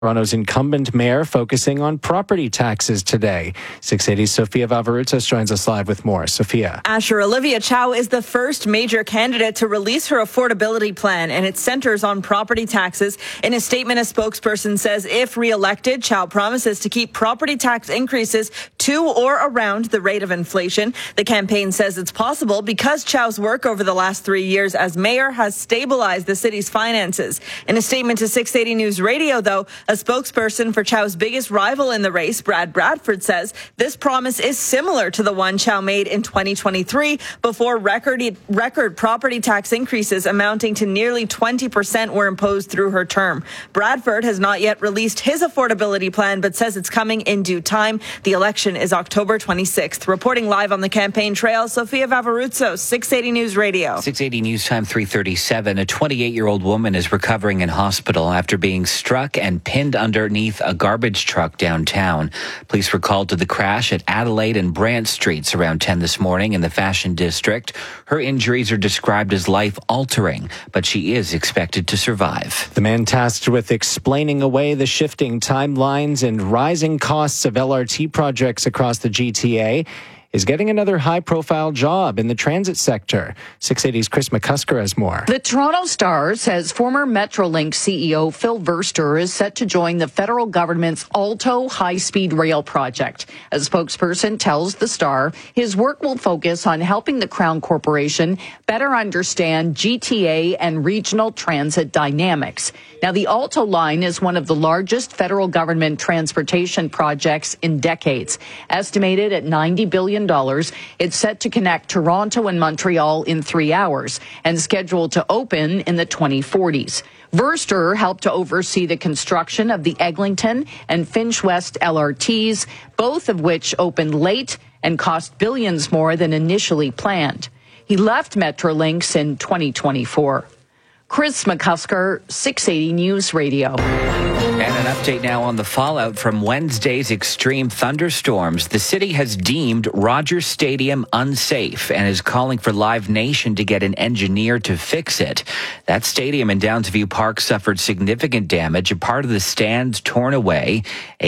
Toronto's incumbent mayor focusing on property taxes today. 680's Sophia Valvaroutas joins us live with more. Sophia. Asher, Olivia Chow is the first major candidate to release her affordability plan, and it centers on property taxes. In a statement, a spokesperson says if re-elected, Chow promises to keep property tax increases to or around the rate of inflation. The campaign says it's possible because Chow's work over the last 3 years as mayor has stabilized the city's finances. In a statement to 680 News Radio, though, a spokesperson for Chow's biggest rival in the race, Brad Bradford, says this promise is similar to the one Chow made in 2023 before record property tax increases amounting to nearly 20% were imposed through her term. Bradford has not yet released his affordability plan, but says it's coming in due time. The election is October 26th. Reporting live on the campaign trail, Sophia Valvaroutas, 680 News Radio. 680 News Time 3:37. A 28-year-old woman is recovering in hospital after being struck and pinned underneath a garbage truck downtown. Police were called to the crash at Adelaide and Brant Streets around 10 this morning in the Fashion District. Her injuries are described as life-altering, but she is expected to survive. The man tasked with explaining away the shifting timelines and rising costs of LRT projects across the GTA is getting another high-profile job in the transit sector. 680's Chris McCusker has more. The Toronto Star says former Metrolink CEO Phil Verster is set to join the federal government's Alto high-speed rail project. A spokesperson tells the Star his work will focus on helping the Crown Corporation better understand GTA and regional transit dynamics. Now, the Alto line is one of the largest federal government transportation projects in decades. Estimated at $90 billion, it's set to connect Toronto and Montreal in 3 hours and scheduled to open in the 2040s. Verster helped to oversee the construction of the Eglinton and Finch West LRTs, both of which opened late and cost billions more than initially planned. He left Metrolinx in 2024. Chris McCusker, 680 News Radio. And an update now on the fallout from Wednesday's extreme thunderstorms. The city has deemed Rogers Stadium unsafe and is calling for Live Nation to get an engineer to fix it. That stadium in Downsview Park suffered significant damage, a part of the stands torn away.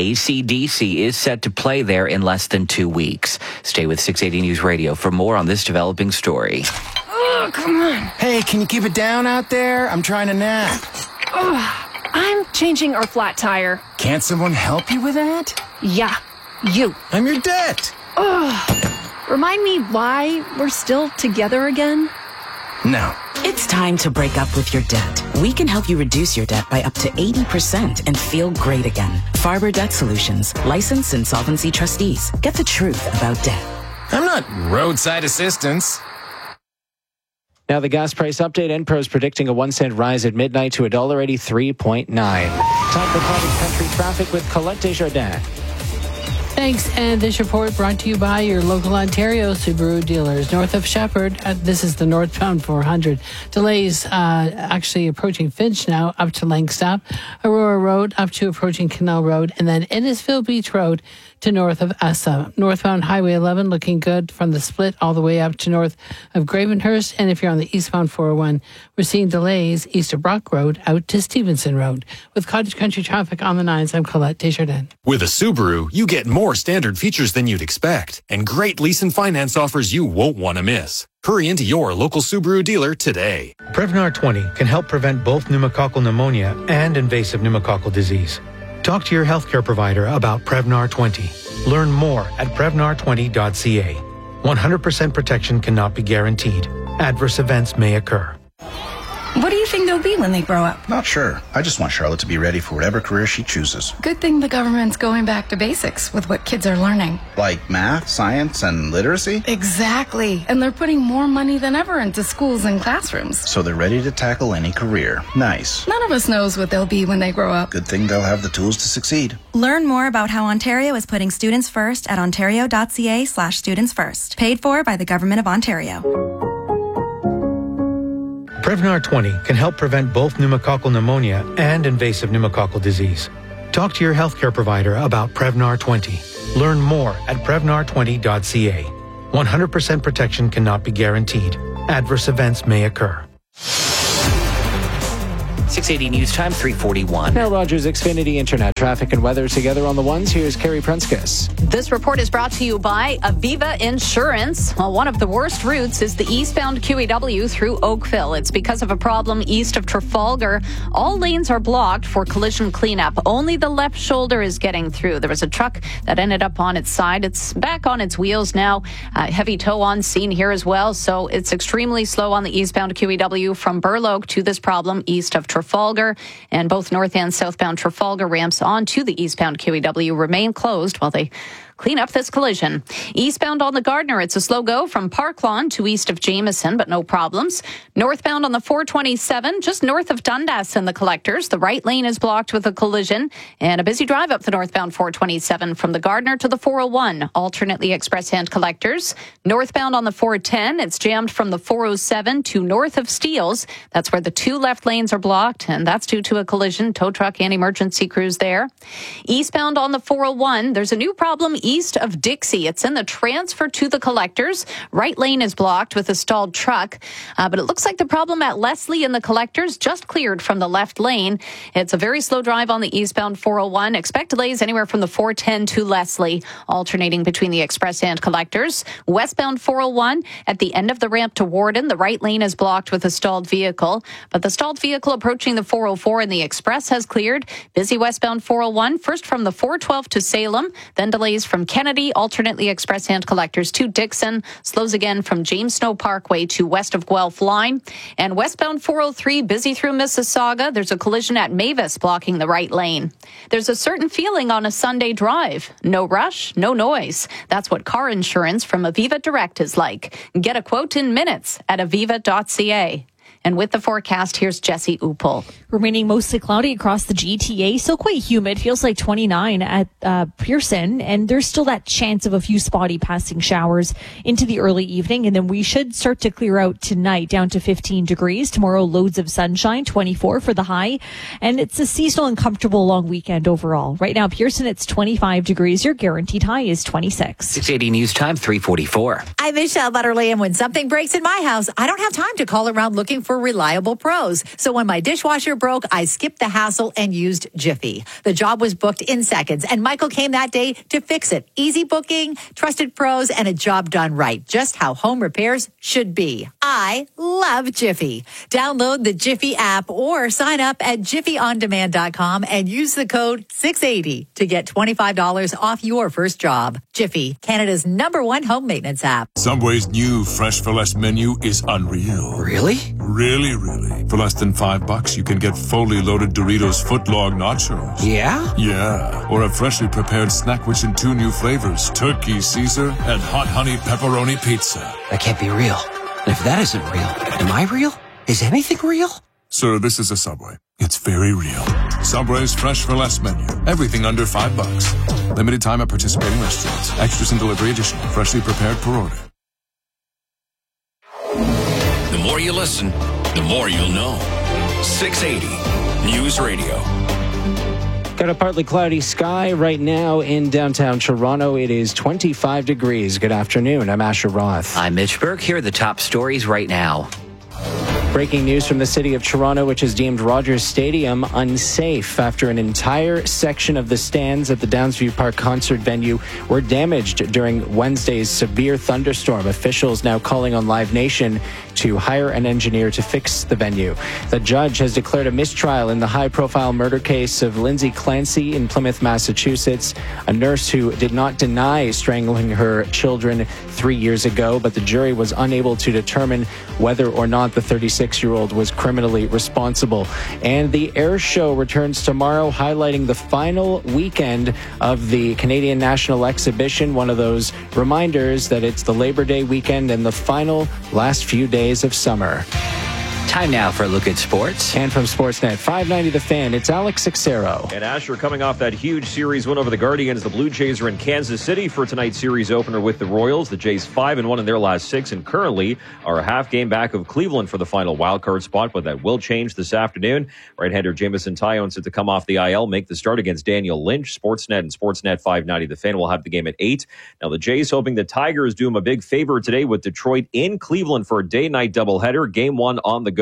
AC/DC is set to play there in less than 2 weeks. Stay with 680 News Radio for more on this developing story. Oh, come on. Hey, can you keep it down out there? I'm trying to nap. I'm changing our flat tire. Can't someone help you with that? Yeah, you. I'm your debt. Remind me why we're still together again? No. It's time to break up with your debt. We can help you reduce your debt by up to 80% and feel great again. Farber Debt Solutions, licensed insolvency trustees. Get the truth about debt. I'm not roadside assistance. Now the gas price update. Enpro is predicting a 1 cent rise at midnight to $1.83.9. Time for Cottage Country traffic with Colette Desjardins. Thanks, and this report brought to you by your local Ontario Subaru dealers. North of Shepherd, this is the northbound 400. Delays actually approaching Finch now, up to Langstaff. Aurora Road, up to approaching Canal Road, and then Innisfil Beach Road to north of Essa. Northbound Highway 11 looking good from the split all the way up to north of Gravenhurst. And if you're on the eastbound 401, we're seeing delays east of Brock Road out to Stevenson Road. With Cottage Country traffic on the 9s, I'm Colette Desjardins. With a Subaru, you get more standard features than you'd expect and great lease and finance offers you won't want to miss. Hurry into your local Subaru dealer today. Prevnar 20 can help prevent both pneumococcal pneumonia and invasive pneumococcal disease. Talk to your healthcare provider about Prevnar 20. Learn more at Prevnar20.ca. 100% protection cannot be guaranteed. Adverse events may occur. What do you think they'll be when they grow up? Not sure. I just want Charlotte to be ready for whatever career she chooses. Good thing the government's going back to basics with what kids are learning. Like math, science, and literacy? Exactly. And they're putting more money than ever into schools and classrooms. So they're ready to tackle any career. Nice. None of us knows what they'll be when they grow up. Good thing they'll have the tools to succeed. Learn more about how Ontario is putting students first at ontario.ca/students first. Paid for by the Government of Ontario. Prevnar 20 can help prevent both pneumococcal pneumonia and invasive pneumococcal disease. Talk to your healthcare provider about Prevnar 20. Learn more at Prevnar20.ca. 100% protection cannot be guaranteed. Adverse events may occur. 680 News Time, 3:41. Now Rogers Xfinity Internet traffic and weather together on the ones. Here's Carrie Prenskus. This report is brought to you by Aviva Insurance. Well, one of the worst routes is the eastbound QEW through Oakville. It's because of a problem east of Trafalgar. All lanes are blocked for collision cleanup. Only the left shoulder is getting through. There was a truck that ended up on its side. It's back on its wheels now. Heavy tow on scene here as well. So it's extremely slow on the eastbound QEW from Burloak to this problem east of Trafalgar. And both north and southbound Trafalgar ramps onto the eastbound QEW remain closed while they clean up this collision. Eastbound on the Gardner, it's a slow go from Park Lawn to east of Jameson, but no problems. Northbound on the 427, just north of Dundas and the Collectors, the right lane is blocked with a collision, and a busy drive up the northbound 427 from the Gardner to the 401, alternately express and Collectors. Northbound on the 410, it's jammed from the 407 to north of Steeles. That's where the two left lanes are blocked, and that's due to a collision. Tow truck and emergency crews there. Eastbound on the 401, there's a new problem east of Dixie. It's in the transfer to the Collectors. Right lane is blocked with a stalled truck, but it looks like the problem at Leslie and the Collectors just cleared from the left lane. It's a very slow drive on the eastbound 401. Expect delays anywhere from the 410 to Leslie, alternating between the Express and Collectors. Westbound 401, at the end of the ramp to Warden, the right lane is blocked with a stalled vehicle, but the stalled vehicle approaching the 404 and the Express has cleared. Busy westbound 401, first from the 412 to Salem, then delays from Kennedy, alternately Express and Collectors to Dixon, slows again from James Snow Parkway to west of Guelph Line, and westbound 403 busy through Mississauga. There's a collision at Mavis blocking the right lane. There's a certain feeling on a Sunday drive. No rush, no noise. That's what car insurance from Aviva Direct is like. Get a quote in minutes at aviva.ca. And with the forecast, here's Jesse Upel. Remaining mostly cloudy across the GTA, still quite humid. Feels like 29 at Pearson, and there's still that chance of a few spotty passing showers into the early evening. And then we should start to clear out tonight, down to 15 degrees. Tomorrow, loads of sunshine, 24 for the high. And it's a seasonal and comfortable long weekend overall. Right now, Pearson, it's 25 degrees. Your guaranteed high is 26. 680 News Time, 3:44. I'm Michelle Butterly, and when something breaks in my house, I don't have time to call around looking for reliable pros. So when my dishwasher broke, I skipped the hassle and used Jiffy. The job was booked in seconds, and Michael came that day to fix it. Easy booking, trusted pros, and a job done right. Just how home repairs should be. I love Jiffy. Download the Jiffy app or sign up at jiffyondemand.com and use the code 680 to get $25 off your first job. Jiffy, Canada's #1 home maintenance app. Subway's new Fresh for Less menu is unreal. Really? Really. For less than $5, you can get fully loaded Doritos footlong nachos. Yeah? Yeah. Or a freshly prepared snack which in 2 new flavors, Turkey Caesar and Hot Honey Pepperoni Pizza. That can't be real. And if that isn't real, am I real? Is anything real? Sir, this is a Subway. It's very real. Subway's Fresh for Less menu. Everything under $5. Limited time at participating restaurants. Extras and delivery additional. Freshly prepared per order. The more you listen, the more you'll know. 680 News Radio. Got a partly cloudy sky right now in downtown Toronto. It is 25 degrees. Good afternoon. I'm Asher Roth. I'm Mitch Burke. Here are the top stories right now. Breaking news from the city of Toronto, which has deemed Rogers Stadium unsafe after an entire section of the stands at the Downsview Park concert venue were damaged during Wednesday's severe thunderstorm. Officials now calling on Live Nation to hire an engineer to fix the venue. The judge has declared a mistrial in the high-profile murder case of Lindsay Clancy in Plymouth, Massachusetts, a nurse who did not deny strangling her children 3 years ago, but the jury was unable to determine whether or not the 36-year-old was criminally responsible. And the Air Show returns tomorrow, highlighting the final weekend of the Canadian National Exhibition, one of those reminders that it's the Labor Day weekend and the final last few days of summer. Time now for a look at sports. And from Sportsnet 590 The Fan, it's Alex Sixero. And Asher, coming off that huge series win over the Guardians, the Blue Jays are in Kansas City for tonight's series opener with the Royals. The Jays 5-1 in their last 6 and currently are a half game back of Cleveland for the final wildcard spot, but that will change this afternoon. Right-hander Jameson Taillon set to come off the IL, make the start against Daniel Lynch. Sportsnet and Sportsnet 590 The Fan will have the game at 8. Now the Jays hoping the Tigers do them a big favor today with Detroit in Cleveland for a day-night doubleheader. Game 1 on the go.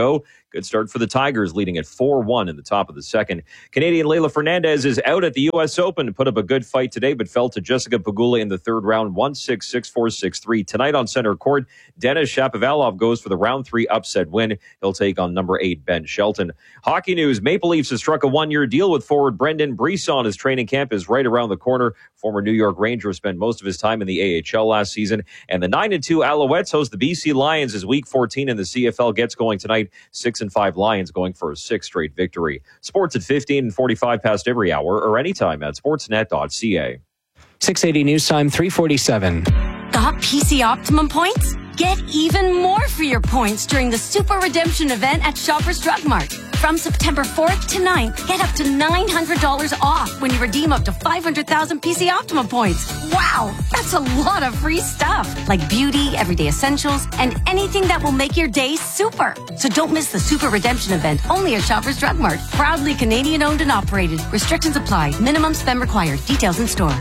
Good start for the Tigers, leading at 4-1 in the top of the second. Canadian Leylah Fernandez is out at the U.S. Open and put up a good fight today, but fell to Jessica Pegula in the third round, 1-6, 6-4, 6-3. Tonight on center court, Denis Shapovalov goes for the round 3 upset win. He'll take on number 8, Ben Shelton. Hockey news, Maple Leafs has struck a 1-year deal with forward Brendan Brisson. His training camp is right around the corner. Former New York Ranger spent most of his time in the AHL last season. And the 9-2 Alouettes host the BC Lions as Week 14 in the CFL gets going tonight. 6-5 Lions going for a 6th straight victory. Sports at 15 and 45 past every hour or anytime at sportsnet.ca. 680 News Time, 347. Got PC Optimum points? Get even more for your points during the Super Redemption event at Shoppers Drug Mart. From September 4th to 9th, get up to $900 off when you redeem up to 500,000 PC Optimum points. Wow, that's a lot of free stuff, like beauty, everyday essentials, and anything that will make your day super. So don't miss the Super Redemption event only at Shoppers Drug Mart. Proudly Canadian owned and operated. Restrictions apply. Minimum spend required. Details in store.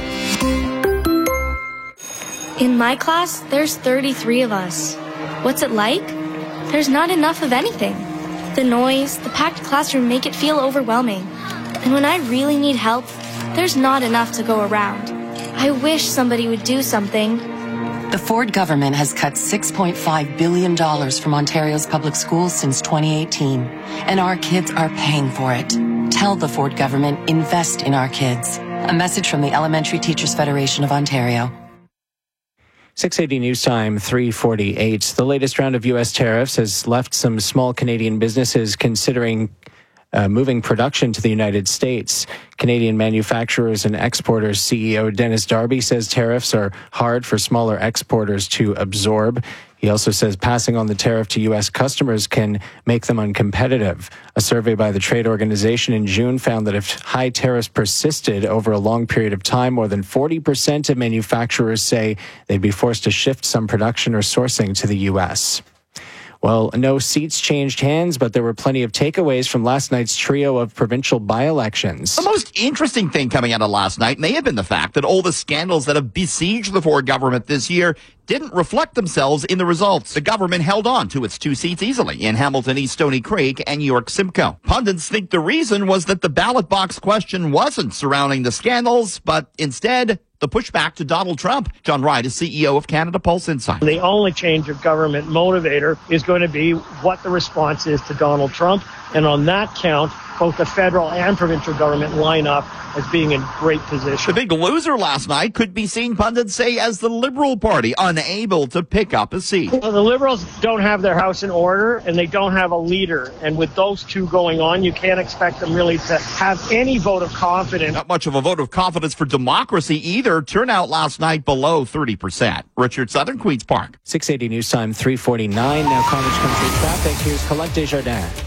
In my class, there's 33 of us. What's it like? There's not enough of anything. The noise, the packed classroom make it feel overwhelming. And when I really need help, there's not enough to go around. I wish somebody would do something. The Ford government has cut $6.5 billion from Ontario's public schools since 2018, and our kids are paying for it. Tell the Ford government, invest in our kids. A message from the Elementary Teachers Federation of Ontario. 680 News Time, 348. The latest round of U.S. tariffs has left some small Canadian businesses considering moving production to the United States. Canadian Manufacturers and Exporters CEO Dennis Darby says tariffs are hard for smaller exporters to absorb. He also says passing on the tariff to U.S. customers can make them uncompetitive. A survey by the trade organization in June found that if high tariffs persisted over a long period of time, more than 40% of manufacturers say they'd be forced to shift some production or sourcing to the U.S. Well, no seats changed hands, but there were plenty of takeaways from last night's trio of provincial by-elections. The most interesting thing coming out of last night may have been the fact that all the scandals that have besieged the Ford government this year didn't reflect themselves in the results. The government held on to its 2 seats easily in Hamilton East Stony Creek and York Simcoe. Pundits think the reason was that the ballot box question wasn't surrounding the scandals, but instead the pushback to Donald Trump. John Wright is CEO of Canada Pulse Insight. The only change of government motivator is going to be what the response is to Donald Trump. And on that count, both the federal and provincial government line up as being in great position. The big loser last night could be seen, pundits say, as the Liberal Party, unable to pick up a seat. Well, the Liberals don't have their house in order, and they don't have a leader. And with those two going on, you can't expect them really to have any vote of confidence. Not much of a vote of confidence for democracy either. Turnout last night below 30%. Richard Southern, Queen's Park. 680 News Time, 349. Now Cottage Country traffic. Here's Colette Desjardins.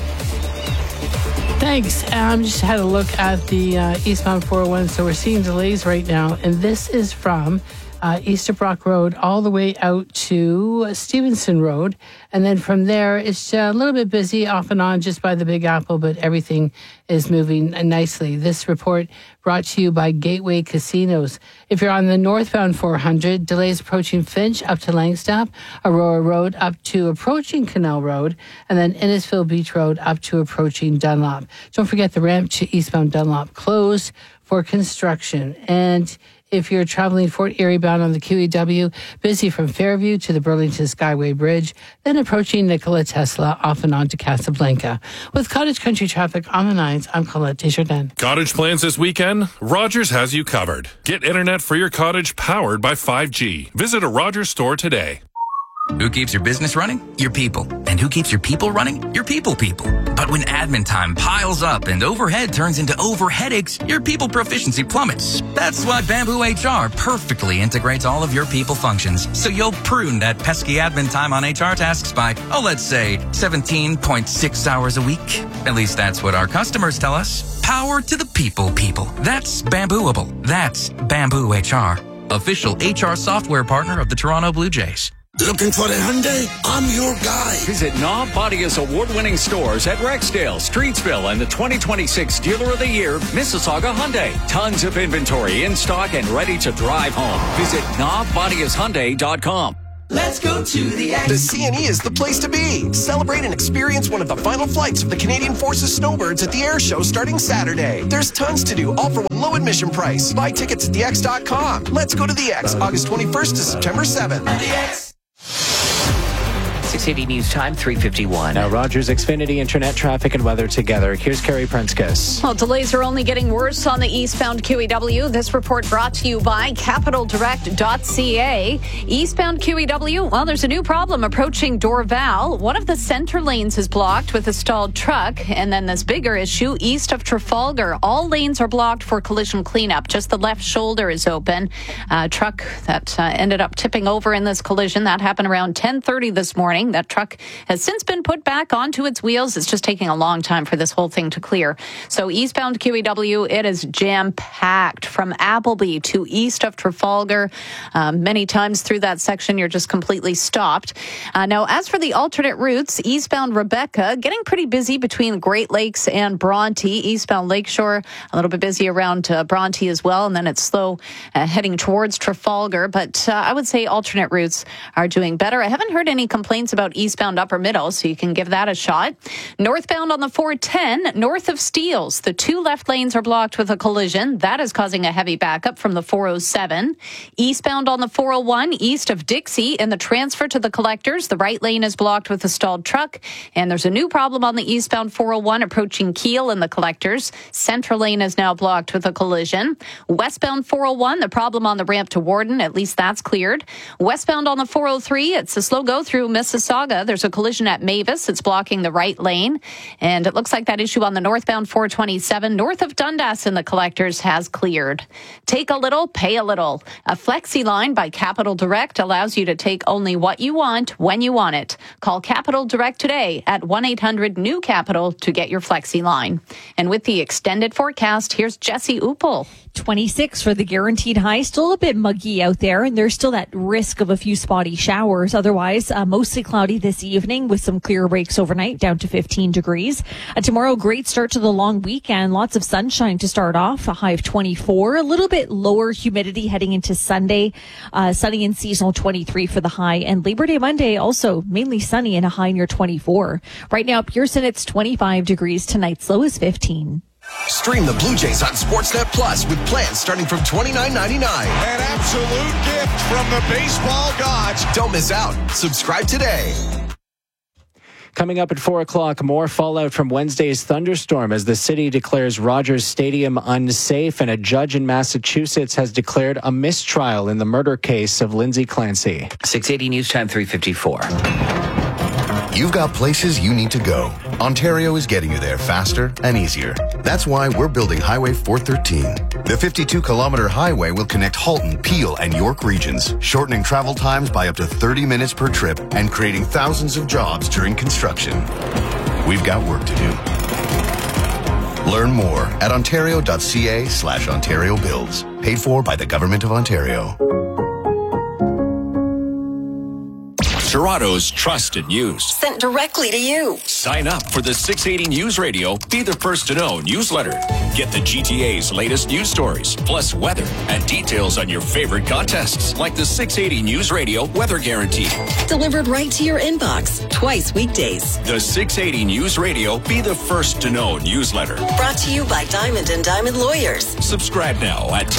Thanks. Just had a look at the eastbound 401, so we're seeing delays right now, and this is from Easterbrook Road all the way out to Stevenson Road, and then from there it's a little bit busy off and on just by the Big Apple, but everything is moving nicely. This report brought to you by Gateway Casinos. If you're on the northbound 400, delays approaching Finch up to Langstaff, Aurora Road up to approaching Canal Road, and then Innisfil Beach Road up to approaching Dunlop. Don't forget the ramp to eastbound Dunlop closed for construction. And if you're traveling Fort Erie bound on the QEW, busy from Fairview to the Burlington Skyway Bridge, then approaching Nikola Tesla off and on to Casablanca. With Cottage Country traffic on the 9s, I'm Colette Desjardins. Cottage plans this weekend? Rogers has you covered. Get internet for your cottage powered by 5G. Visit a Rogers store today. Who keeps your business running? Your people. And who keeps your people running? Your people. But when admin time piles up and overhead turns into overheadaches, your people proficiency plummets. That's why Bamboo HR perfectly integrates all of your people functions, so you'll prune that pesky admin time on HR tasks by, let's say, 17.6 hours a week. At least that's what our customers tell us. Power to the people. That's Bambooable. That's Bamboo HR. Official HR software partner of the Toronto Blue Jays. Looking for a Hyundai? I'm your guy. Visit Knob Bodia's award-winning stores at Rexdale, Streetsville, and the 2026 Dealer of the Year, Mississauga Hyundai. Tons of inventory in stock and ready to drive home. Visit knobbodiashyundai.com. Let's go to the X. The CNE is the place to be. Celebrate and experience one of the final flights of the Canadian Forces Snowbirds at the air show starting Saturday. There's tons to do, all for one low admission price. Buy tickets at thex.com. Let's go to the X, August 21st to September 7th. The X. 680 News Time, 3:51. Now, Rogers Xfinity internet traffic and weather together. Here's Carrie Prenskus. Well, delays are only getting worse on the eastbound QEW. This report brought to you by CapitalDirect.ca. Eastbound QEW, well, there's a new problem approaching Dorval. One of the center lanes is blocked with a stalled truck. And then this bigger issue east of Trafalgar. All lanes are blocked for collision cleanup. Just the left shoulder is open. A truck that ended up tipping over in this collision. That happened around 10:30 this morning. That truck has since been put back onto its wheels. It's just taking a long time for this whole thing to clear. So eastbound QEW, it is jam-packed from Appleby to east of Trafalgar. Many times through that section, you're just completely stopped. Now, as for the alternate routes, eastbound Rebecca, getting pretty busy between Great Lakes and Bronte. Eastbound Lakeshore, a little bit busy around Bronte as well. And then it's slow heading towards Trafalgar. But I would say alternate routes are doing better. I haven't heard any complaints about eastbound Upper Middle, so you can give that a shot. Northbound on the 410, north of Steeles, the two left lanes are blocked with a collision. That is causing a heavy backup from the 407. Eastbound on the 401, east of Dixie, in the transfer to the collectors, the right lane is blocked with a stalled truck. And there's a new problem on the eastbound 401 approaching Kiel in the collectors. Central lane is now blocked with a collision. Westbound 401, the problem on the ramp to Warden, at least that's cleared. Westbound on the 403, it's a slow go through Mississauga. There's a collision at Mavis. It's blocking the right lane. And it looks like that issue on the northbound 427 north of Dundas in the collectors has cleared. Take a little, pay a little. A Flexi line by Capital Direct allows you to take only what you want when you want it. Call Capital Direct today at 1-800-NEW-CAPITAL to get your Flexi line. And with the extended forecast, here's Jesse Uppel. 26 for the guaranteed high. Still a bit muggy out there, and there's still that risk of a few spotty showers. Otherwise, mostly cloudy this evening with some clear breaks overnight, down to 15 degrees. Tomorrow, great start to the long weekend. Lots of sunshine to start off, a high of 24. A little bit lower humidity heading into Sunday. Sunny and seasonal 23 for the high. And Labor Day Monday, also mainly sunny and a high near 24. Right now, Pearson, it's 25 degrees. Tonight's low is 15. Stream the Blue Jays on Sportsnet Plus with plans starting from $29.99. An absolute gift from the baseball gods. Don't miss out. Subscribe today. Coming up at 4 o'clock, more fallout from Wednesday's thunderstorm as the city declares Rogers Stadium unsafe, and a judge in Massachusetts has declared a mistrial in the murder case of Lindsay Clancy. 680 News Time, 3:54. You've got places you need to go. Ontario is getting you there faster and easier. That's why we're building Highway 413. The 52-kilometer highway will connect Halton, Peel, and York regions, shortening travel times by up to 30 minutes per trip and creating thousands of jobs during construction. We've got work to do. Learn more at ontario.ca/Ontario Builds. Paid for by the Government of Ontario. Toronto's trusted news. Sent directly to you. Sign up for the 680 News Radio Be the First to Know newsletter. Get the GTA's latest news stories, plus weather and details on your favorite contests, like the 680 News Radio Weather Guarantee. Delivered right to your inbox, twice weekdays. The 680 News Radio Be the First to Know newsletter. Brought to you by Diamond & Diamond Lawyers. Subscribe now at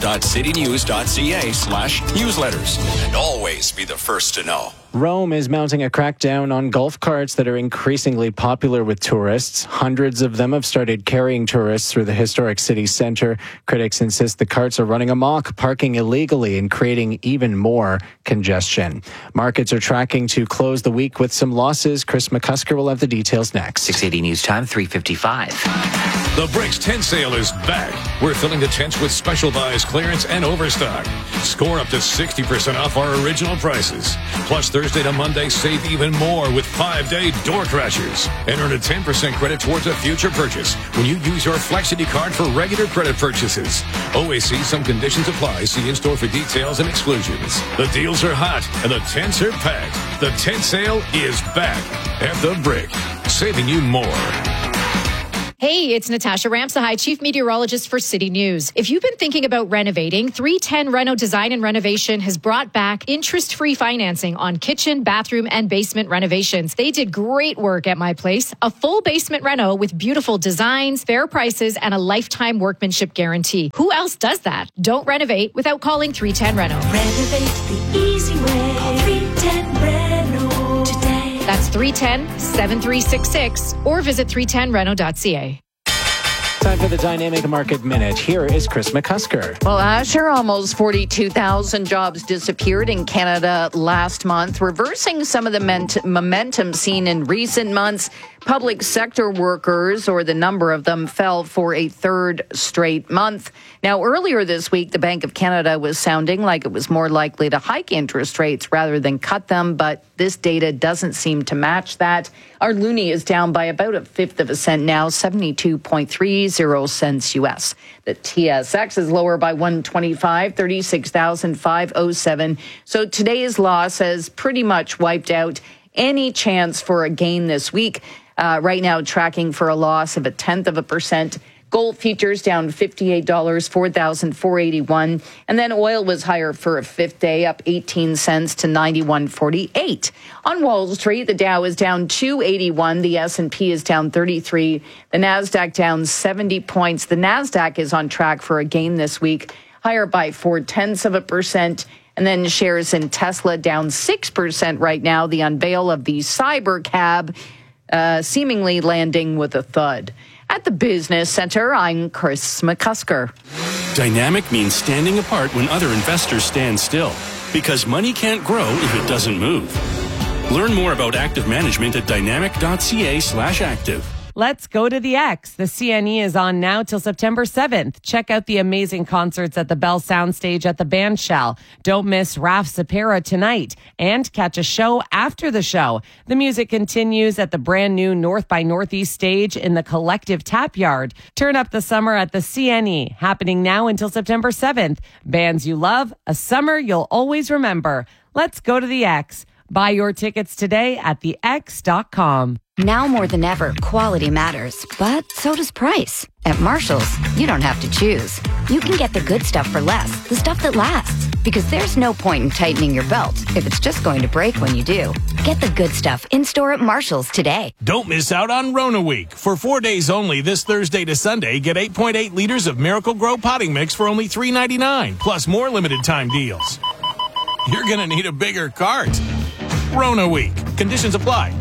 toronto.citynews.ca/newsletters. And always be the first to know. Rome is mounting a crackdown on golf carts that are increasingly popular with tourists. Hundreds of them have started carrying tourists through the historic city center. Critics insist the carts are running amok, parking illegally, and creating even more congestion. Markets are tracking to close the week with some losses. Chris McCusker will have the details next. 680 News Time, 3:55. The Bricks tent sale is back. We're filling the tents with special buys, clearance, and overstock. Score up to 60% off our original prices. Plus, Thursday to Monday, save even more with 5-day door crashers. And earn a 10% credit towards a future purchase when you use your Flexity card for regular credit purchases. OAC, some conditions apply. See in-store for details and exclusions. The deals are hot and the tents are packed. The tent sale is back at the Brick, saving you more. Hey, it's Natasha Ramsahai, Chief Meteorologist for City News. If you've been thinking about renovating, 310 Reno Design and Renovation has brought back interest-free financing on kitchen, bathroom, and basement renovations. They did great work at my place. A full basement reno with beautiful designs, fair prices, and a lifetime workmanship guarantee. Who else does that? Don't renovate without calling 310 Reno. Renovate the easy way. Call 310 Reno today. That's 310-7366 or visit 310reno.ca. Time for the Dynamic Market Minute. Here is Chris McCusker. Well, Asher, almost 42,000 jobs disappeared in Canada last month, reversing some of the momentum seen in recent months. Public sector workers, or the number of them, fell for a third straight month. Now, earlier this week, the Bank of Canada was sounding like it was more likely to hike interest rates rather than cut them, but this data doesn't seem to match that. Our loonie is down by about 1/5 of a cent now, 72.30 cents U.S. The TSX is lower by 125, 36,507. So today's loss has pretty much wiped out any chance for a gain this week. Right now, tracking for a loss of 0.1%. Gold futures down $58, 4,481. And then oil was higher for a fifth day, up 18 cents to 91.48. On Wall Street, the Dow is down 281. The S&P is down 33. The Nasdaq down 70 points. The Nasdaq is on track for a gain this week, higher by 0.4%. And then shares in Tesla down 6% right now. The unveil of the Cybercab seemingly landing with a thud. At the Business Center, I'm Chris McCusker. Dynamic means standing apart when other investors stand still, because money can't grow if it doesn't move. Learn more about active management at dynamic.ca/active. Let's go to the X. The CNE is on now till September 7th. Check out the amazing concerts at the Bell Soundstage at the Bandshell. Don't miss Raf Sapera tonight and catch a show after the show. The music continues at the brand new North by Northeast stage in the Collective Tap Yard. Turn up the summer at the CNE, happening now until September 7th. Bands you love, a summer you'll always remember. Let's go to the X. Buy your tickets today at thex.com. Now more than ever, quality matters, but so does price. At Marshall's, you don't have to choose. You can get the good stuff for less, the stuff that lasts. Because there's no point in tightening your belt if it's just going to break when you do. Get the good stuff in-store at Marshall's today. Don't miss out on Rona Week. For 4 days only, this Thursday to Sunday, get 8.8 liters of Miracle Grow potting mix for only $3.99, plus more limited time deals. You're going to need a bigger cart. Rona Week. Conditions apply.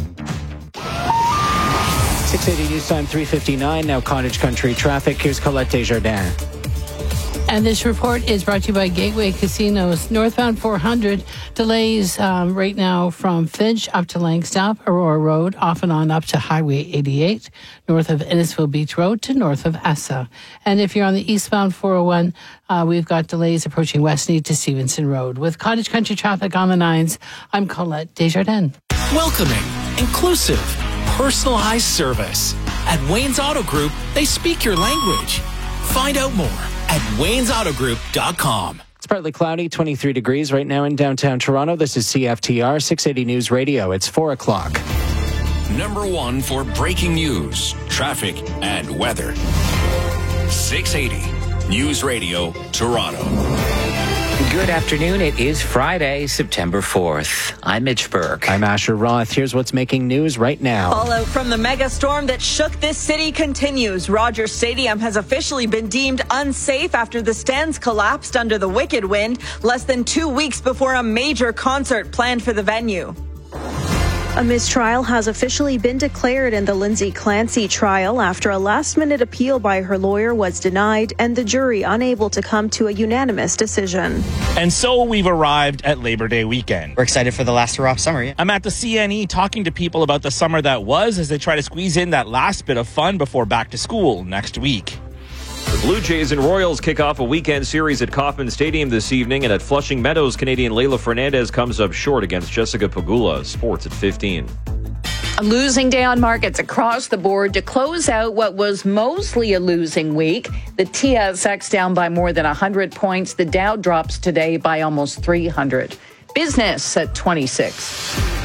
680 News Time, 3:59. Now Cottage Country traffic. Here's Colette Desjardins. And this report is brought to you by Gateway Casinos. Northbound 400 delays right now from Finch up to Langstaff, Aurora Road, off and on up to Highway 88, north of Innisfil Beach Road to north of Essa. And if you're on the eastbound 401, we've got delays approaching Westmead to Stevenson Road. With Cottage Country traffic on the 9s, I'm Colette Desjardins. Welcoming, inclusive, personalized service. At Wayne's Auto Group, they speak your language. Find out more at waynesautogroup.com. It's partly cloudy, 23 degrees right now in downtown Toronto. This is CFTR 680 News Radio. It's 4 o'clock. Number one for breaking news, traffic, and weather. 680 News Radio, Toronto. Good afternoon. It is Friday, September 4th. I'm Mitch Burke. I'm Asher Roth. Here's what's making news right now. Fallout from the mega storm that shook this city continues. Rogers Stadium has officially been deemed unsafe after the stands collapsed under the wicked wind less than 2 weeks before a major concert planned for the venue. A mistrial has officially been declared in the Lindsay Clancy trial after a last-minute appeal by her lawyer was denied and the jury unable to come to a unanimous decision. And so we've arrived at Labor Day weekend. We're excited for the last hurrah of summer. Yeah. I'm at the CNE talking to people about the summer that was as they try to squeeze in that last bit of fun before back to school next week. The Blue Jays and Royals kick off a weekend series at Kauffman Stadium this evening, and at Flushing Meadows, Canadian Leila Fernandez comes up short against Jessica Pegula. Sports at 15. A losing day on markets across the board to close out what was mostly a losing week. The TSX down by more than 100 points. The Dow drops today by almost 300. Business at 26.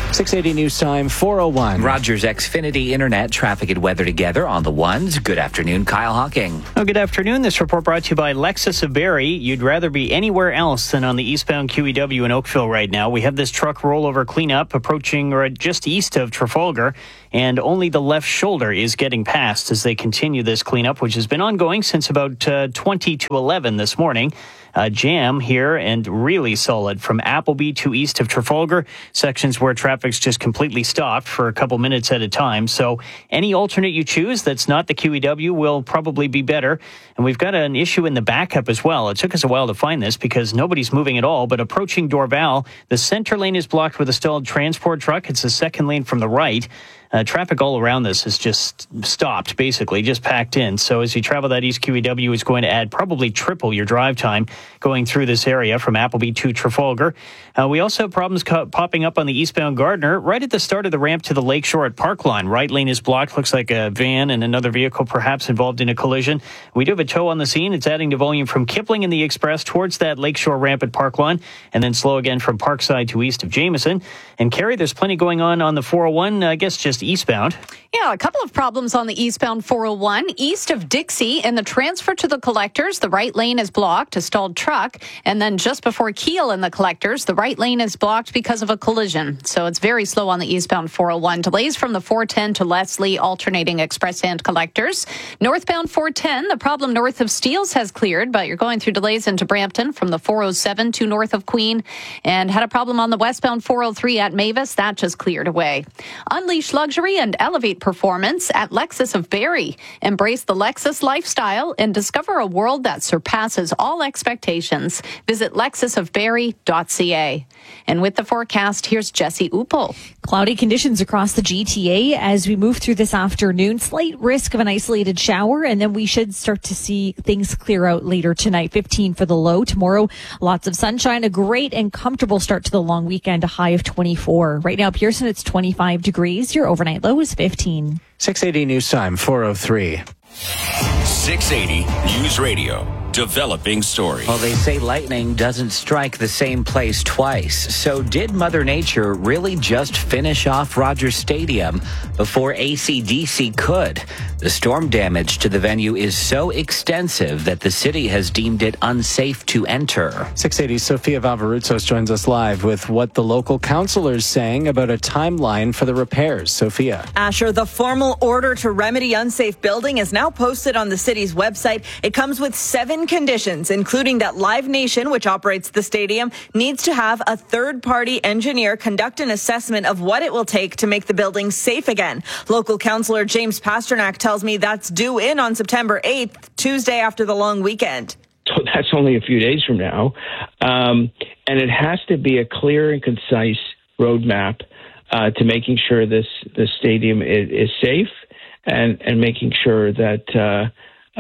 680 News Time, 4:01. Rogers Xfinity Internet traffic and weather together on the ones. Good afternoon, Kyle Hawking. Oh, good afternoon. This report brought to you by Lexus of Barrie. You'd rather be anywhere else than on the eastbound QEW in Oakville right now. We have this truck rollover cleanup approaching or just east of Trafalgar, and only the left shoulder is getting passed as they continue this cleanup, which has been ongoing since about 20 to 11 this morning. Jam here and really solid from Appleby to east of Trafalgar, sections where traffic's just completely stopped for a couple minutes at a time. So any alternate you choose that's not the QEW will probably be better. And we've got an issue in the backup as well. It took us a while to find this because nobody's moving at all, but approaching Dorval, the center lane is blocked with a stalled transport truck. It's the second lane from the right. Traffic all around this is just stopped, basically, just packed in. So as you travel that East QEW, it's going to add probably triple your drive time going through this area from Appleby to Trafalgar. We also have problems popping up on the eastbound Gardner right at the start of the ramp to the Lakeshore at Parkline. Right lane is blocked. Looks like a van and another vehicle perhaps involved in a collision. We do have a tow on the scene. It's adding to volume from Kipling and the Express towards that Lakeshore ramp at Parkline, and then slow again from Parkside to east of Jameson. And Carrie, there's plenty going on the 401, I guess just eastbound. Yeah, a couple of problems on the eastbound 401. East of Dixie, in the transfer to the collectors, the right lane is blocked, a stalled truck. And then just before Kiel in the collectors, the right lane is blocked because of a collision. So it's very slow on the eastbound 401. Delays from the 410 to Leslie, alternating express and collectors. Northbound 410, the problem north of Steeles has cleared, but you're going through delays into Brampton from the 407 to north of Queen. And had a problem on the westbound 403 at Mavis. That just cleared away. Unleash luxury and elevate performance at Lexus of Barrie. Embrace the Lexus lifestyle and discover a world that surpasses all expectations. Visit lexusofbarrie.ca. And with the forecast, here's Jesse Uppel. Cloudy conditions across the GTA as we move through this afternoon. Slight risk of an isolated shower, and then we should start to see things clear out later tonight. 15 for the low. Tomorrow, lots of sunshine, a great and comfortable start to the long weekend, a high of 24. Right now, Pearson, it's 25 degrees. Your overnight low is 15. 680 News Time, 4:03. 680 News Radio. Developing stories. Well, they say lightning doesn't strike the same place twice. So did Mother Nature really just finish off Rogers Stadium before AC/DC could? The storm damage to the venue is so extensive that the city has deemed it unsafe to enter. 680 Sofia Valvaroutsos joins us live with what the local council is saying about a timeline for the repairs. Sophia. Asher, the formal order to remedy unsafe building is now posted on the city's website. It comes with 7 conditions, including that Live Nation, which operates the stadium, needs to have a third-party engineer conduct an assessment of what it will take to make the building safe again. Local councillor James Pasternak tells me that's due in on September 8th, Tuesday after the long weekend. So that's only a few days from now. And it has to be a clear and concise roadmap to making sure the stadium is safe and making sure that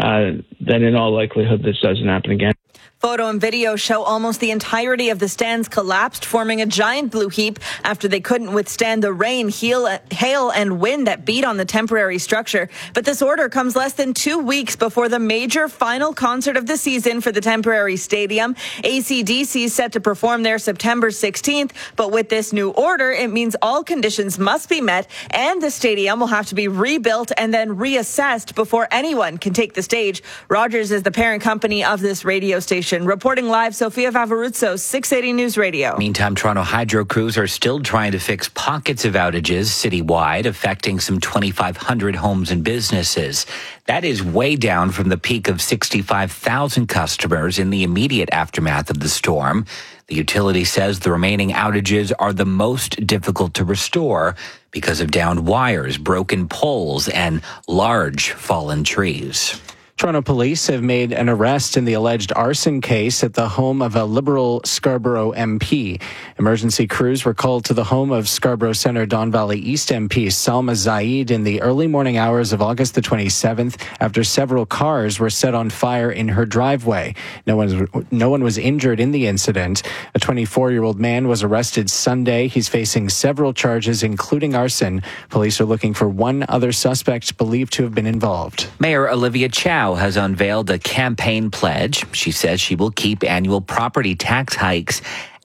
in all likelihood this doesn't happen again. Photo and video show almost the entirety of the stands collapsed, forming a giant blue heap after they couldn't withstand the rain, hail, and wind that beat on the temporary structure. But this order comes less than 2 weeks before the major final concert of the season for the temporary stadium. AC/DC is set to perform there September 16th, but with this new order, it means all conditions must be met and the stadium will have to be rebuilt and then reassessed before anyone can take the stage. Rogers is the parent company of this radio station. Reporting live, Sofia Valvaroutsos, 680 News Radio. Meantime, Toronto Hydro crews are still trying to fix pockets of outages citywide, affecting some 2,500 homes and businesses. That is way down from the peak of 65,000 customers in the immediate aftermath of the storm. The utility says the remaining outages are the most difficult to restore because of downed wires, broken poles, and large fallen trees. Toronto police have made an arrest in the alleged arson case at the home of a Liberal Scarborough MP. Emergency crews were called to the home of Scarborough Centre Don Valley East MP Salma Zaid in the early morning hours of August the 27th after several cars were set on fire in her driveway. No one was injured in the incident. A 24-year-old man was arrested Sunday. He's facing several charges, including arson. Police are looking for one other suspect believed to have been involved. Mayor Olivia Chow has unveiled a campaign pledge. She says she will keep annual property tax hikes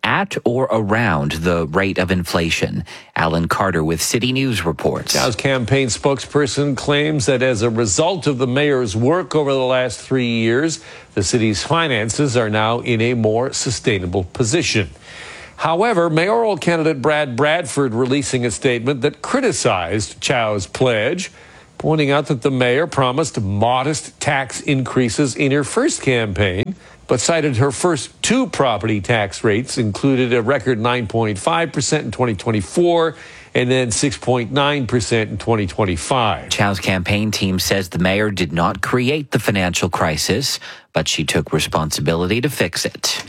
at or around the rate of inflation. Alan Carter with City News reports. Chow's campaign spokesperson claims that as a result of the mayor's work over the last 3 years, the city's finances are now in a more sustainable position. However, mayoral candidate Brad Bradford releasing a statement that criticized Chow's pledge, pointing out that the mayor promised modest tax increases in her first campaign, but cited her first two property tax rates included a record 9.5% in 2024 and then 6.9% in 2025. Chow's campaign team says the mayor did not create the financial crisis, but she took responsibility to fix it.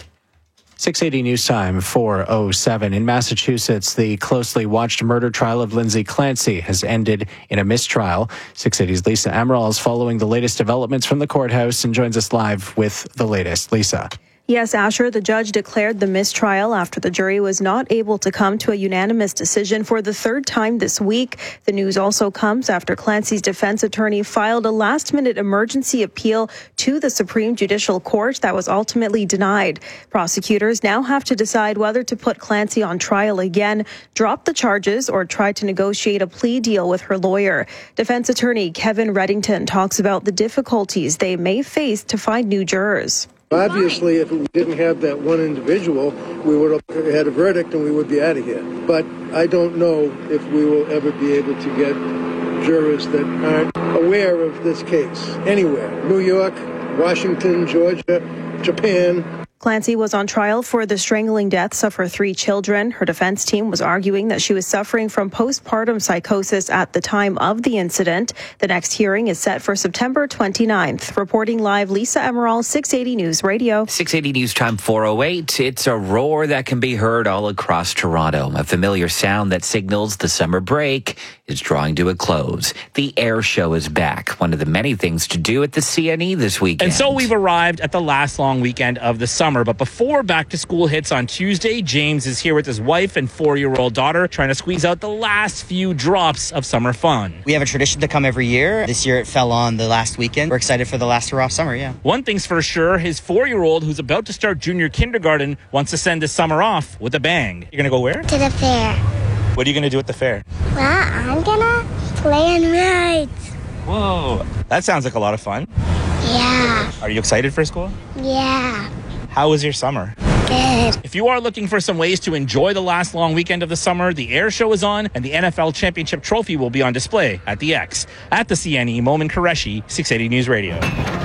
680 News Time, 4:07. In Massachusetts, the closely watched murder trial of Lindsay Clancy has ended in a mistrial. 680's Lisa Amaral is following the latest developments from the courthouse and joins us live with the latest. Lisa. Yes, Asher, the judge declared the mistrial after the jury was not able to come to a unanimous decision for the third time this week. The news also comes after Clancy's defense attorney filed a last-minute emergency appeal to the Supreme Judicial Court that was ultimately denied. Prosecutors now have to decide whether to put Clancy on trial again, drop the charges, or try to negotiate a plea deal with her lawyer. Defense attorney Kevin Reddington talks about the difficulties they may face to find new jurors. Obviously, if we didn't have that one individual, we would have had a verdict and we would be out of here. But I don't know if we will ever be able to get jurors that aren't aware of this case anywhere. New York, Washington, Georgia, Japan. Clancy was on trial for the strangling deaths of her 3 children. Her defense team was arguing that she was suffering from postpartum psychosis at the time of the incident. The next hearing is set for September 29th. Reporting live, Lisa Amaral, 680 News Radio. 680 News Time, 4:08. It's a roar that can be heard all across Toronto. A familiar sound that signals the summer break is drawing to a close. The air show is back, one of the many things to do at the CNE this weekend. And so we've arrived at the last long weekend of the summer. But before back to school hits on Tuesday, James is here with his wife and 4-year-old daughter trying to squeeze out the last few drops of summer fun. We have a tradition to come every year. This year it fell on the last weekend. We're excited for the last hurrah of summer, yeah. One thing's for sure, his 4-year-old, who's about to start junior kindergarten, wants to send this summer off with a bang. You're going to go where? To the fair. What are you going to do at the fair? Well, I'm going to play on rides. Whoa, that sounds like a lot of fun. Yeah. Are you excited for school? Yeah. How was your summer? Good. If you are looking for some ways to enjoy the last long weekend of the summer, the air show is on and the NFL Championship Trophy will be on display at the X. At the CNE, Momin Qureshi, 680 News Radio.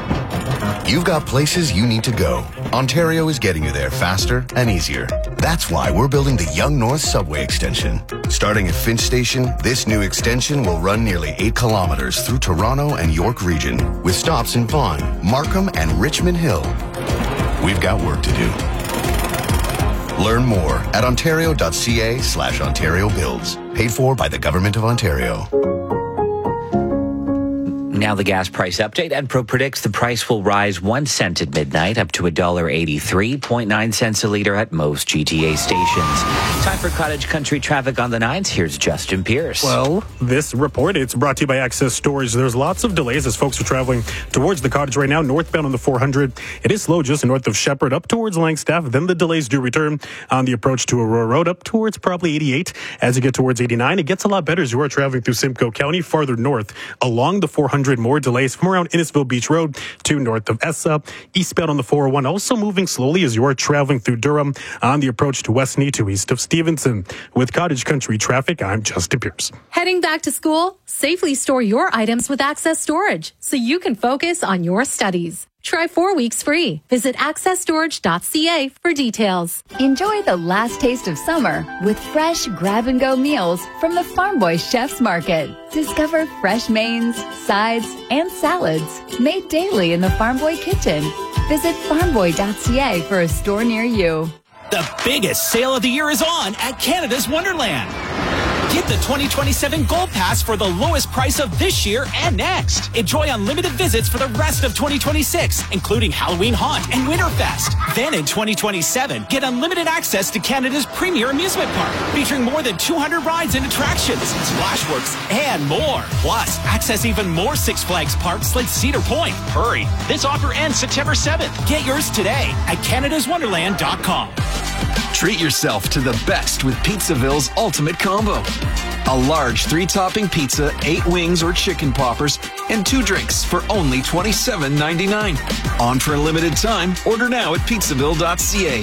You've got places you need to go. Ontario is getting you there faster and easier. That's why we're building the Yonge North Subway Extension. Starting at Finch Station, this new extension will run nearly 8 kilometers through Toronto and York region, with stops in Vaughan, Markham, and Richmond Hill. We've got work to do. Learn more at ontario.ca/Ontario Builds. Paid for by the Government of Ontario. Now the gas price update. Enpro predicts the price will rise 1 cent at midnight, up to $1.83, 0.9 a litre at most GTA stations. Time for Cottage Country traffic on the 9s. Here's Justin Pierce. Well, this report, it's brought to you by Access Storage. There's lots of delays as folks are traveling towards the Cottage right now, northbound on the 400. It is slow just north of Shepherd, up towards Langstaff. Then the delays do return on the approach to Aurora Road, up towards probably 88. As you get towards 89, it gets a lot better as you are traveling through Simcoe County, farther north along the 400. More delays from around Innisfil Beach Road to north of Essa. Eastbound on the 401, also moving slowly as you are traveling through Durham on the approach to Westney to east of Stevenson. With Cottage Country traffic, I'm Justin Pierce. Heading back to school? Safely store your items with Access Storage so you can focus on your studies. Try 4 weeks free. Visit accessstorage.ca for details. Enjoy the last taste of summer with fresh grab-and-go meals from the Farm Boy Chef's Market. Discover fresh mains, sides, and salads made daily in the Farm Boy kitchen. Visit farmboy.ca for a store near you. The biggest sale of the year is on at Canada's Wonderland. Get the 2027 Gold Pass for the lowest price of this year and next. Enjoy unlimited visits for the rest of 2026, including Halloween Haunt and Winterfest. Then in 2027, get unlimited access to Canada's premier amusement park, featuring more than 200 rides and attractions, Splashworks, and more. Plus, access even more Six Flags parks like Cedar Point. Hurry, this offer ends September 7th. Get yours today at canadaswonderland.com. Treat yourself to the best with Pizzaville's Ultimate Combo. A large 3-topping pizza, 8 wings or chicken poppers, and 2 drinks for only $27.99. On for a limited time. Order now at pizzaville.ca.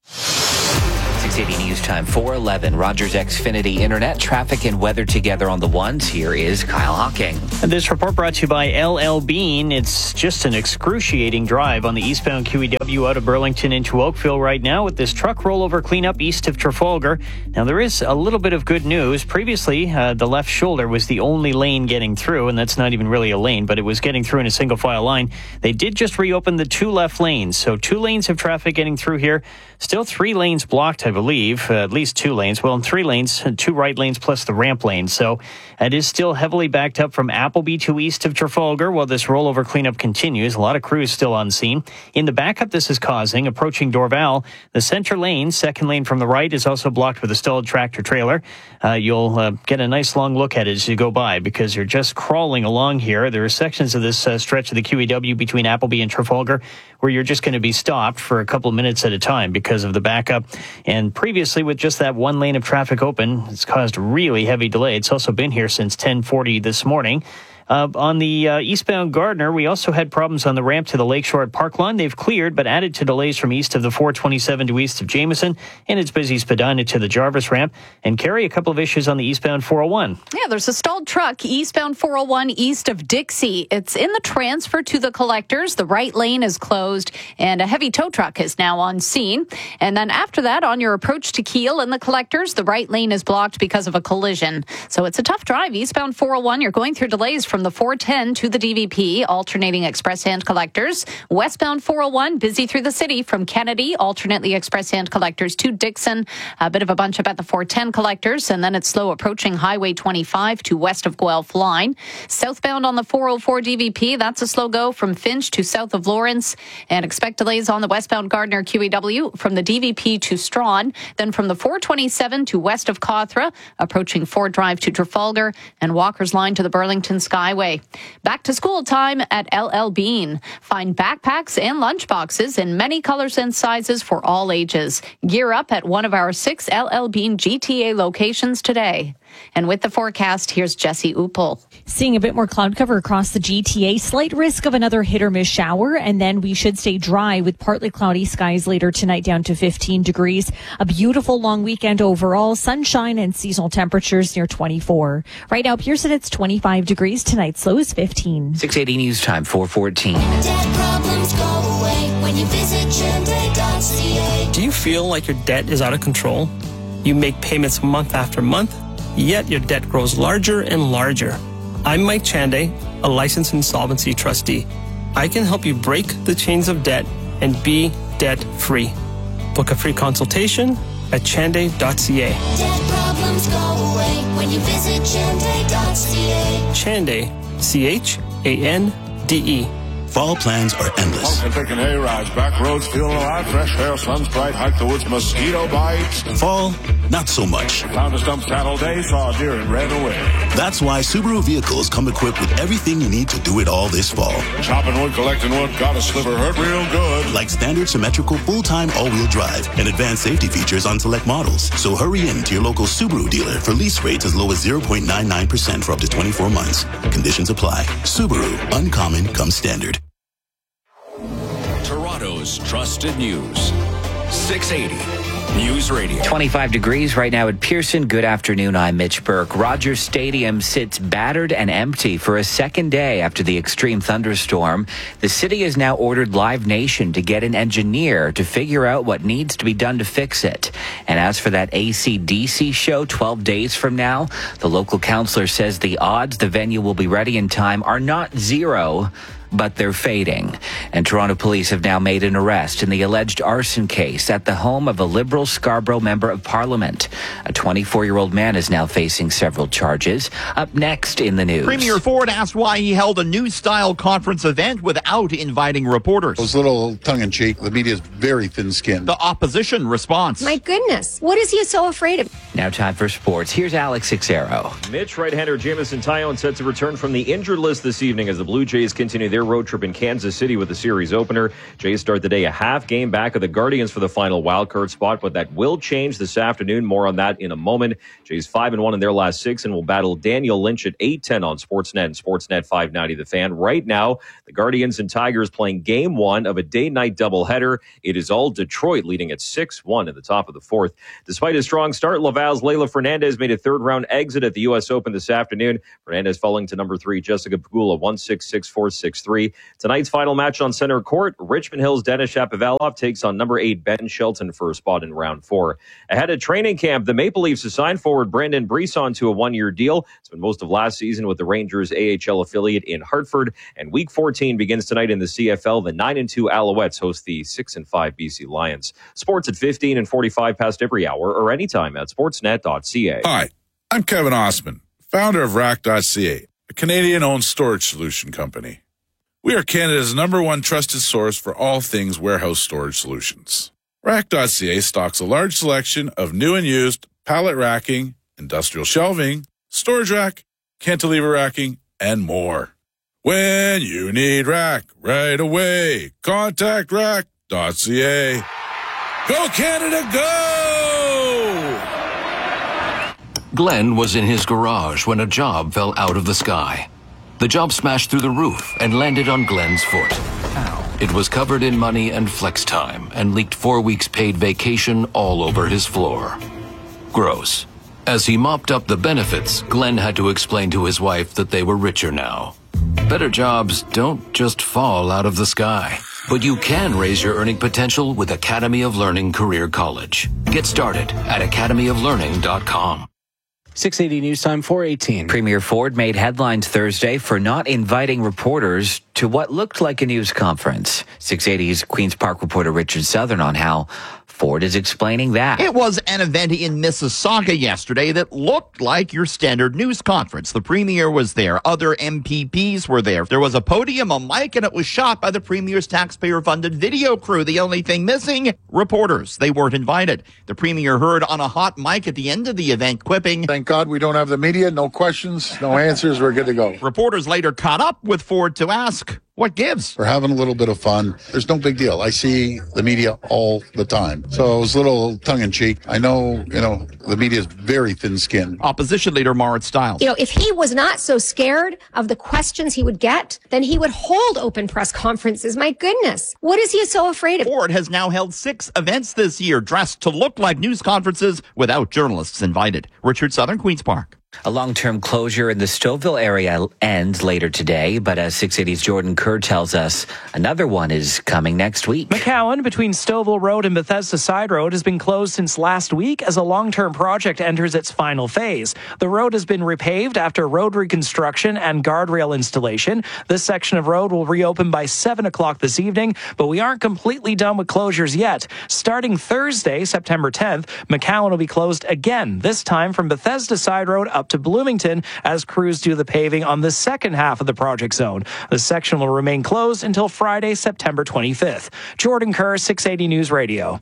680 News Time 411. Rogers Xfinity Internet, traffic and weather together on the ones. Here is Kyle Hocking. And this report brought to you by LL Bean. It's just an excruciating drive on the eastbound QEW out of Burlington into Oakville right now with this truck rollover cleanup east of Trafalgar. Now, there is a little bit of good news. Previously, the left shoulder was the only lane getting through, and that's not even really a lane, but it was getting through in a single file line. They did just reopen the 2 left lanes, so 2 lanes of traffic getting through here. Still 3 lanes blocked, I believe, at least 2 lanes. Well, in 3 lanes, 2 right lanes plus the ramp lane. So it is still heavily backed up from Appleby to east of Trafalgar while this rollover cleanup continues. A lot of crews still on scene. In the backup this is causing, approaching Dorval, the center lane, second lane from the right, is also blocked with a stalled tractor trailer. You'll get a nice long look at it as you go by because you're just crawling along here. There are sections of this stretch of the QEW between Appleby and Trafalgar where you're just going to be stopped for a couple of minutes at a time because of the backup. And previously, with just that 1 lane of traffic open, it's caused really heavy delay. It's also been here since 10:40 this morning. On the eastbound Gardner, we also had problems on the ramp to the Lakeshore at Park Lawn. They've cleared, but added to delays from east of the 427 to east of Jameson, and it's busy Spadina to the Jarvis ramp. And Carrie, a couple of issues on the eastbound 401. Yeah, there's a stalled truck eastbound 401 east of Dixie. It's in the transfer to the collectors. The right lane is closed, and a heavy tow truck is now on scene. And then after that, on your approach to Kiel and the collectors, the right lane is blocked because of a collision. So it's a tough drive. Eastbound 401, you're going through delays from the 410 to the DVP, alternating express hand collectors. Westbound 401, busy through the city from Kennedy, alternately express hand collectors to Dixon. A bit of a bunch up at the 410 collectors, and then it's slow approaching Highway 25 to west of Guelph line. Southbound on the 404 DVP, that's a slow go from Finch to south of Lawrence, and expect delays on the westbound Gardner QEW from the DVP to Strawn, then from the 427 to west of Cawthra, approaching Ford Drive to Trafalgar, and Walker's line to the Burlington Skyway. Back to school time at LL Bean. Find backpacks and lunchboxes in many colors and sizes for all ages. Gear up at one of our 6 LL Bean GTA locations today. And with the forecast, here's Jesse Uppel. Seeing a bit more cloud cover across the GTA, slight risk of another hit or miss shower, and then we should stay dry with partly cloudy skies later tonight down to 15 degrees. A beautiful long weekend overall, sunshine and seasonal temperatures near 24. Right now, Pearson, it's 25 degrees. Tonight's low is 15. 680 News Time 414. Debt problems go away when you visit Chande.ca. Do you feel like your debt is out of control? You make payments month after month, yet your debt grows larger and larger. I'm Mike Chande, a licensed insolvency trustee. I can help you break the chains of debt and be debt-free. Book a free consultation at chande.ca. Debt problems go away when you visit Chande.ca. Chande, C-H-A-N-D-E. Fall plans are endless. Walking, taking hay-rides, back roads, feeling alive, fresh air, sun's bright, hike the woods, mosquito bites. Fall, not so much. Found a stump saddle day, saw a deer and ran away. That's why Subaru vehicles come equipped with everything you need to do it all this fall. Chopping wood, collecting wood, got a sliver, hurt real good. Like standard symmetrical full-time all-wheel drive and advanced safety features on select models. So hurry in to your local Subaru dealer for lease rates as low as 0.99% for up to 24 months. Conditions apply. Subaru, uncommon comes standard. Toronto's trusted news. 680 News Radio. 25 degrees right now at Pearson. Good afternoon. I'm Mitch Burke. Rogers Stadium sits battered and empty for a second day after the extreme thunderstorm. The city has now ordered Live Nation to get an engineer to figure out what needs to be done to fix it. And as for that AC/DC show 12 days from now, the local councillor says the odds the venue will be ready in time are not zero. but they're fading. And Toronto police have now made an arrest in the alleged arson case at the home of a Liberal Scarborough Member of Parliament. A 24-year-old man is now facing several charges. Up next in the news. Premier Ford asked why he held a news-style conference event without inviting reporters. It was a little tongue-in-cheek. The media is very thin-skinned. The opposition response. My goodness, what is he so afraid of? Now time for sports. Here's Alex Xero. Mitch right-hander Jamison Tyone set to return from the injured list this evening as the Blue Jays continue their road trip in Kansas City with the series opener. Jays start the day a half game back of the Guardians for the final wildcard spot, but that will change this afternoon. More on that in a moment. Jays 5-1 in their last 6 and will battle Daniel Lynch at 8:10 on Sportsnet and Sportsnet 590 The Fan. Right now, the Guardians and Tigers playing game 1 of a day-night doubleheader. It is all Detroit leading at 6-1 at the top of the 4th. Despite a strong start, Laval's Leylah Fernandez made a third-round exit at the U.S. Open this afternoon. Fernandez falling to number 3, Jessica Pegula, 1-6, 6-4, 6-3. Tonight's final match on center court, Richmond Hill's Denis Shapovalov takes on number 8, Ben Shelton for a spot in round 4. Ahead of training camp, the Maple Leafs assigned forward Brandon Brisson to a 1-year deal. Spent most of last season with the Rangers AHL affiliate in Hartford. And Week 14 begins tonight in the CFL. The 9-2 Alouettes host the 6-5 BC Lions. Sports at 15 and 45 past every hour or anytime at sportsnet.ca. Hi, I'm Kevin Osman, founder of Rack.ca, a Canadian-owned storage solution company. We are Canada's #1 trusted source for all things warehouse storage solutions. Rack.ca stocks a large selection of new and used pallet racking, industrial shelving, storage rack, cantilever racking, and more. When you need rack right away, contact Rack.ca. Go Canada, go! Glenn was in his garage when a job fell out of the sky. The job smashed through the roof and landed on Glenn's foot. Ow. It was covered in money and flex time and leaked 4 weeks paid vacation all over his floor. Gross. As he mopped up the benefits, Glenn had to explain to his wife that they were richer now. Better jobs don't just fall out of the sky. But you can raise your earning potential with Academy of Learning Career College. Get started at academyoflearning.com. 680 News Time, 4:18. Premier Ford made headlines Thursday for not inviting reporters to what looked like a news conference. 680's Queen's Park reporter Richard Southern on how Ford is explaining that. It was an event in Mississauga yesterday that looked like your standard news conference. The Premier was there. Other MPPs were there. There was a podium, a mic, and it was shot by the Premier's taxpayer-funded video crew. The only thing missing, reporters. They weren't invited. The Premier heard on a hot mic at the end of the event, quipping, Thank God we don't have the media. No questions, no answers. We're good to go. Reporters later caught up with Ford to ask, what gives? We're having a little bit of fun. There's no big deal. I see the media all the time. So it was a little tongue-in-cheek. I know, the media is very thin-skinned. Opposition leader Marit Stiles. If he was not so scared of the questions he would get, then he would hold open press conferences. My goodness. What is he so afraid of? Ford has now held 6 events this year dressed to look like news conferences without journalists invited. Richard Southern, Queen's Park. A long-term closure in the Stouffville area ends later today, but as 680's Jordan Kerr tells us, another one is coming next week. McCowan between Stouffville Road and Bethesda Side Road has been closed since last week as a long-term project enters its final phase. The road has been repaved after road reconstruction and guardrail installation. This section of road will reopen by 7 o'clock this evening, but we aren't completely done with closures yet. Starting Thursday, September 10th, McCowan will be closed again, this time from Bethesda Side Road up to Bloomington as crews do the paving on the second half of the project zone. The section will remain closed until Friday, September 25th. Jordan Kerr, 680 News Radio.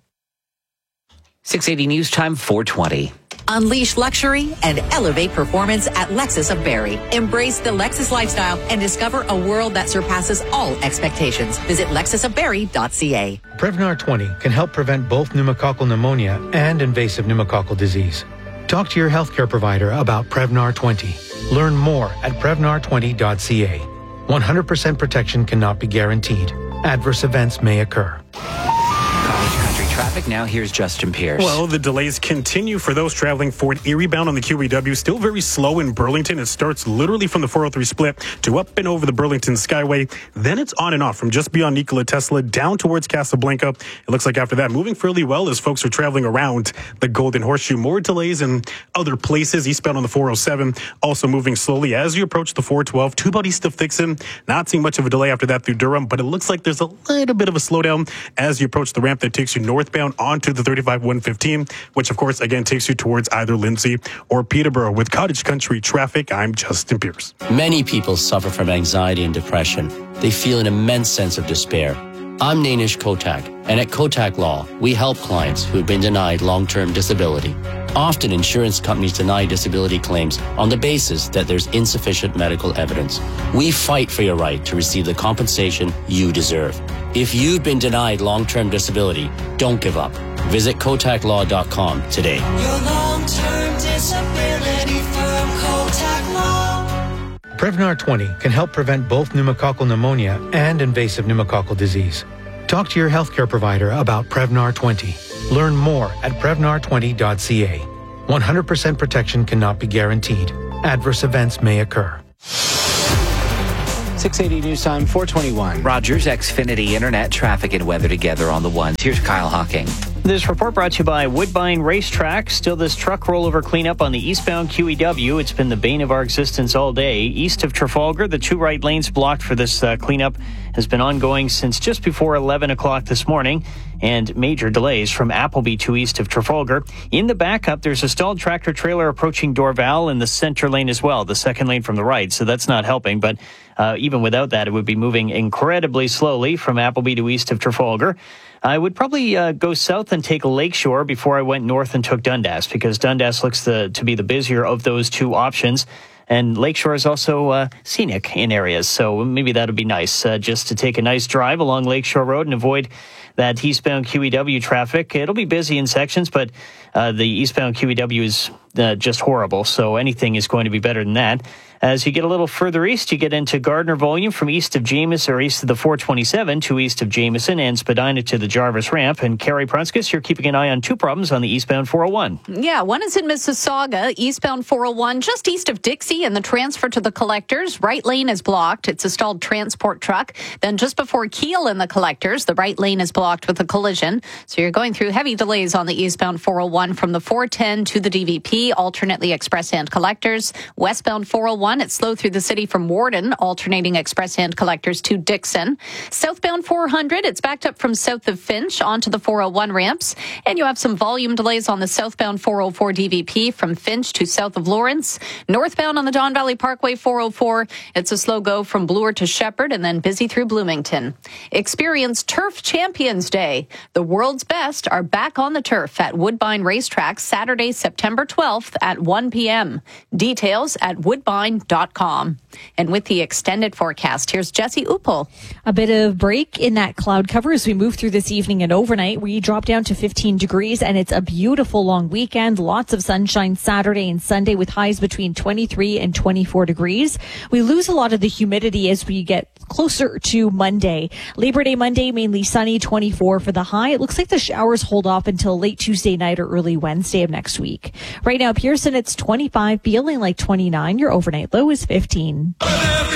680 News Time, 4:20. Unleash luxury and elevate performance at Lexus of Barrie. Embrace the Lexus lifestyle and discover a world that surpasses all expectations. Visit lexusofbarrie.ca. Prevnar 20 can help prevent both pneumococcal pneumonia and invasive pneumococcal disease. Talk to your healthcare provider about Prevnar 20. Learn more at Prevnar20.ca. 100% protection cannot be guaranteed. Adverse events may occur. College Country traffic. Now here's Justin Pierce. Well, the delays continue for those traveling Fort Erie bound on the QEW. Still very slow in Burlington. It starts literally from the 403 split to up and over the Burlington Skyway. Then it's on and off from just beyond Nikola Tesla down towards Casablanca. It looks like after that, moving fairly well as folks are traveling around the Golden Horseshoe. More delays in other places. Eastbound on the 407, also moving slowly as you approach the 412. To about east of Thixon. Not seeing much of a delay after that through Durham, but it looks like there's a little bit of a slowdown as you approach the ramp that takes you northbound onto the 35-115, which of course again takes you towards either Lindsay or Peterborough. With Cottage Country traffic, I'm Justin Pierce. Many people suffer from anxiety and depression. They feel an immense sense of despair. I'm Nainish Kotak, and at Kotak Law, we help clients who have been denied long-term disability. Often, insurance companies deny disability claims on the basis that there's insufficient medical evidence. We fight for your right to receive the compensation you deserve. If you've been denied long-term disability, don't give up. Visit KotakLaw.com today. Your long-term disability firm, Kotak Law. Prevnar 20 can help prevent both pneumococcal pneumonia and invasive pneumococcal disease. Talk to your healthcare provider about Prevnar 20. Learn more at Prevnar20.ca. 100% protection cannot be guaranteed. Adverse events may occur. 680 News Time, 421. Rogers Xfinity Internet traffic and weather together on the ones. Here's Kyle Hawking. This report brought to you by Woodbine Racetrack. Still this truck rollover cleanup on the eastbound QEW. It's been the bane of our existence all day. East of Trafalgar, the two right lanes blocked for this cleanup has been ongoing since just before 11 o'clock this morning. And major delays from Appleby to east of Trafalgar. In the backup, there's a stalled tractor trailer approaching Dorval in the center lane as well, the second lane from the right. So that's not helping. But even without that, it would be moving incredibly slowly from Appleby to east of Trafalgar. I would probably go south and take Lakeshore before I went north and took Dundas, because Dundas looks to be the busier of those two options. And Lakeshore is also scenic in areas, so maybe that would be nice, just to take a nice drive along Lakeshore Road and avoid that eastbound QEW traffic. It'll be busy in sections, but the eastbound QEW is just horrible, so anything is going to be better than that. As you get a little further east, you get into Gardner Volume from east of Jameson, or east of the 427 to east of Jameson, and Spadina to the Jarvis Ramp. And Carrie Prunskis, you're keeping an eye on two problems on the eastbound 401. Yeah, one is in Mississauga, eastbound 401, just east of Dixie, and the transfer to the collectors. Right lane is blocked. It's a stalled transport truck. Then just before Kiel in the collectors, the right lane is blocked with a collision. So you're going through heavy delays on the eastbound 401 from the 410 to the DVP, alternately express and collectors. Westbound 401, it's slow through the city from Warden, alternating express and collectors to Dixon. Southbound 400, it's backed up from south of Finch onto the 401 ramps. And you have some volume delays on the southbound 404 DVP from Finch to south of Lawrence. Northbound on the Don Valley Parkway 404, it's a slow go from Bloor to Shepherd and then busy through Bloomington. Experience Turf Champions Day. The world's best are back on the turf at Woodbine Racetrack Saturday, September 12th at 1 p.m. Details at woodbine.com. And with the extended forecast, here's Jesse Uppel. A bit of break in that cloud cover as we move through this evening and overnight. We drop down to 15 degrees, and it's a beautiful long weekend. Lots of sunshine Saturday and Sunday with highs between 23 and 24 degrees. We lose a lot of the humidity as we get closer to Monday. Labor Day Monday, mainly sunny, 24 for the high. It looks like the showers hold off until late Tuesday night or early Wednesday of next week. Right now, Pearson, it's 25, feeling like 29. Your overnight low is 15.